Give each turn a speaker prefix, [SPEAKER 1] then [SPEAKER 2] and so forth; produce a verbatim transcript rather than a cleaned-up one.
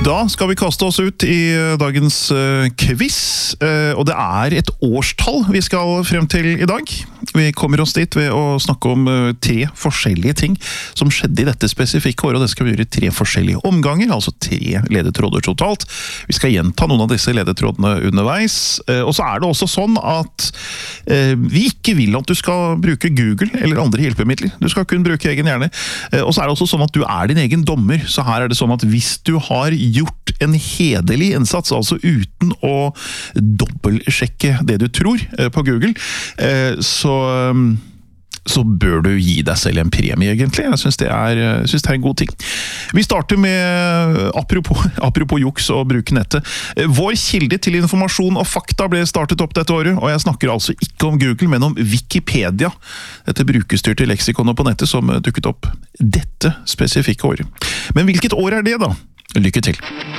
[SPEAKER 1] Da skal vi kaste oss ut i dagens uh, quiz, uh, og det er et årstall vi skal frem til i dag. Vi kommer oss dit ved å snakke om uh, tre forskjellige ting som skjedde i dette spesifikke året, og det skal vi gjøre i tre forskjellige omganger, altså tre ledetråder totalt. Vi skal gjenta noen av disse ledetrådene underveis, uh, og så er det også sånn at uh, vi ikke vil at du skal bruke Google eller andre hjelpemidler. Du skal kun bruke egen hjerne. Uh, og så er det også sånn at du er din egen dommer, så her er det sånn at hvis du har gjort en hederlig innsats, altså uten å dobbeltsjekke det du tror på Google, så, så bør du gi deg selv en premie egentlig. Jeg synes det er, jeg synes det er en god ting. Vi starter med, apropos, apropos juks og bruke nettet. Vår kilde til informasjon og fakta ble startet opp dette året, og jeg snakker altså ikke om Google, men om Wikipedia. Dette brukerstyrte leksikonet på nettet som dukket opp dette spesifikke året. Men hvilket år er det da? Lykke til!